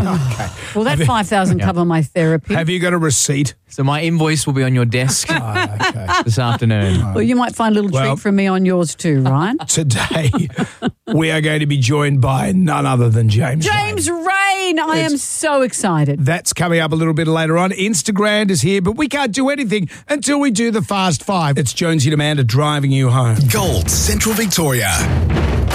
Will that 5,000 cover my therapy? Have you got a receipt? So my invoice will be on your desk this afternoon. Well, you might find a little treat from me on yours too, Ryan. Today, we are going to be joined by none other than James Rain. I am so excited. That's coming up a little bit later on. Instagram is here, but we can't do anything until we do the Fast Five. It's Jonesy and Amanda driving you home. Gold Central Victoria.